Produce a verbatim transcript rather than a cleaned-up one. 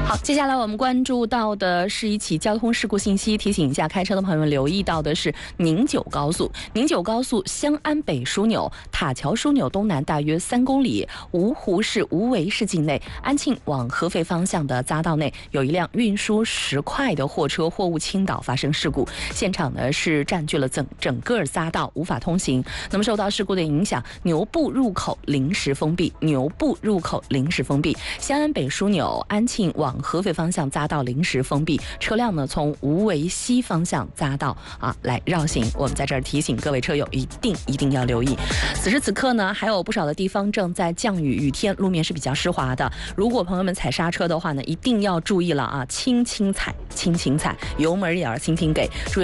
好，接下来我们关注到的是一起交通事故信息，提醒一下开车的朋友们留意到的是宁九高速，宁九高速香安北枢纽塔桥枢纽东南大约三公里，芜湖市无为市境内安庆往合肥方向的匝道内，有一辆运输石块的货车货物倾倒发生事故，现场呢是占据了整整个匝道，无法通行。那么受到事故的影响，牛步入口临时封闭，牛步入口临时封闭，香安北枢纽安庆往合肥方向匝道临时封闭，车辆呢从无为西方向匝道啊来绕行。我们在这儿提醒各位车友，一定一定要留意。此时此刻呢，还有不少的地方正在降雨，雨天路面是比较湿滑的。如果朋友们踩刹车的话呢，一定要注意了啊，轻轻踩，轻轻踩，油门也要轻轻给。注意